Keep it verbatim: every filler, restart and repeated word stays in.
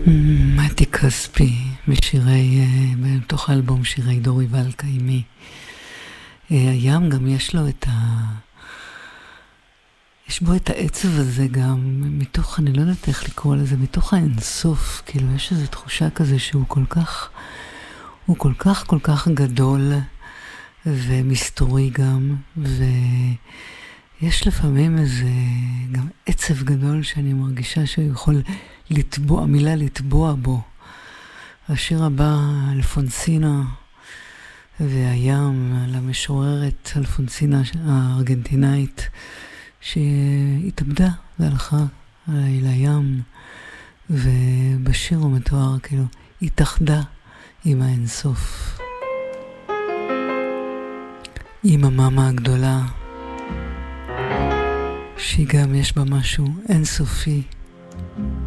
מתי כספי בשירי, בתוך האלבום שירי דורי ואלקיימי. הים גם יש לו את ה... יש בו את העצב הזה גם, מתוך, אני לא יודעת איך לקרוא לזה, מתוך האינסוף, כאילו יש איזו תחושה כזה שהוא כל כך, הוא כל כך כל כך גדול ומסתורי גם, ויש לפעמים איזה גם עצב גדול שאני מרגישה שהוא יכול לטבוע, מילה לטבוע בו. השיר הבא, אלפונסינה והים, על המשוררת אלפונסינה הארגנטינאית, שהתאבדה והלכה אל הים, ובשיר הוא מתואר כאילו התאחדה עם האינסוף, עם המאמה הגדולה, שהיא גם יש בה משהו אינסופי.